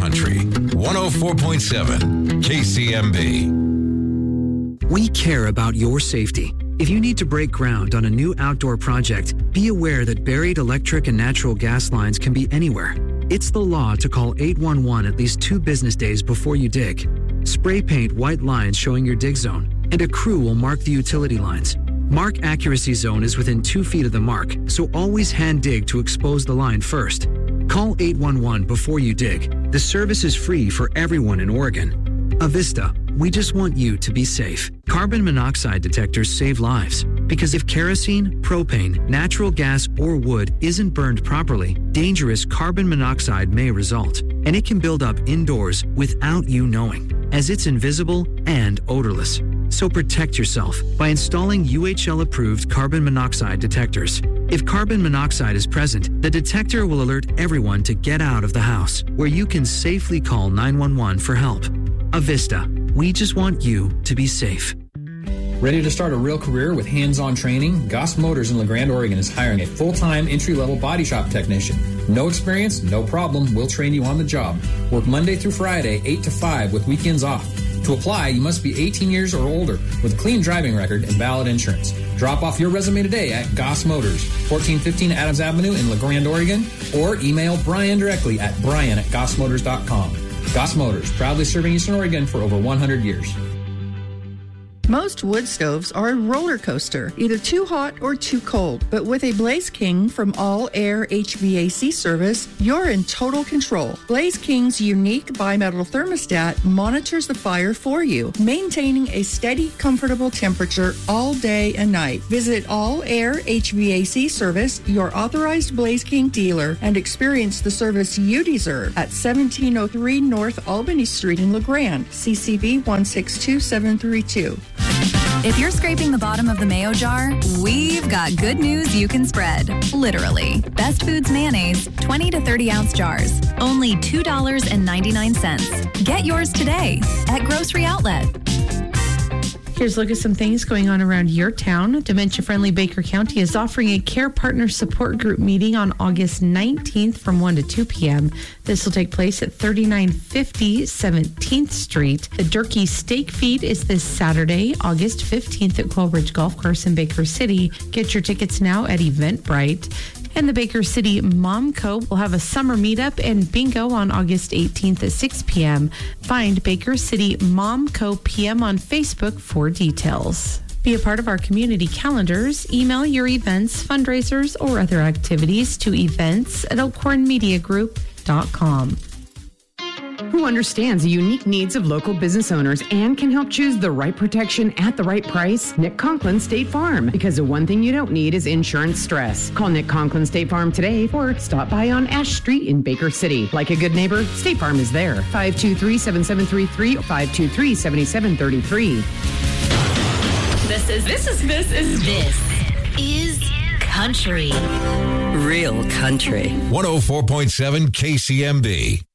Country. 104.7 KCMB. We care about your safety. If you need to break ground on a new outdoor project, be aware that buried electric and natural gas lines can be anywhere. It's the law to call 811 at least 2 business days before you dig. Spray paint white lines showing your dig zone, and a crew will mark the utility lines. Mark accuracy zone is within 2 feet of the mark, so always hand dig to expose the line first. Call 811 before you dig. The service is free for everyone in Oregon. Avista, we just want you to be safe. Carbon monoxide detectors save lives. Because if kerosene, propane, natural gas, or wood isn't burned properly, dangerous carbon monoxide may result. And it can build up indoors without you knowing, as it's invisible and odorless. So protect yourself by installing UHL-approved carbon monoxide detectors. If carbon monoxide is present, the detector will alert everyone to get out of the house, where you can safely call 911 for help. Avista, we just want you to be safe. Ready to start a real career with hands-on training? Goss Motors in LeGrand, Oregon is hiring a full-time entry-level body shop technician. No experience? No problem. We'll train you on the job. Work Monday through Friday, 8 to 5 with weekends off. To apply, you must be 18 years or older with a clean driving record and valid insurance. Drop off your resume today at Goss Motors, 1415 Adams Avenue in LeGrand, Oregon, or email Brian directly at brian@gossmotors.com. Goss Motors, proudly serving Eastern Oregon for over 100 years. Most wood stoves are a roller coaster, either too hot or too cold. But with a Blaze King from All Air HVAC service, you're in total control. Blaze King's unique bimetal thermostat monitors the fire for you, maintaining a steady, comfortable temperature all day and night. Visit All Air HVAC service, your authorized Blaze King dealer, and experience the service you deserve at 1703 North Albany Street in LeGrand, CCV 162732. If you're scraping the bottom of the mayo jar, we've got good news you can spread. Literally. Best Foods mayonnaise, 20 to 30 ounce jars. Only $2.99. Get yours today at Grocery Outlet. Here's a look at some things going on around your town. Dementia-friendly Baker County is offering a Care Partner Support Group meeting on August 19th from 1 to 2 p.m. This will take place at 3950 17th Street. The Durkee Steak Feed is this Saturday, August 15th at Quail Ridge Golf Course in Baker City. Get your tickets now at Eventbrite. And the Baker City Mom Co. will have a summer meetup and bingo on August 18th at 6 p.m. Find Baker City Mom Co. PM on Facebook for details. Be a part of our community calendars. Email your events, fundraisers, or other activities to events@elkhornmediagroup.com. Who understands the unique needs of local business owners and can help choose the right protection at the right price? Nick Conklin State Farm. Because the one thing you don't need is insurance stress. Call Nick Conklin State Farm today or stop by on Ash Street in Baker City. Like a good neighbor, State Farm is there. 523-7733 or 523-7733. This is country. Real country. 104.7 KCMB.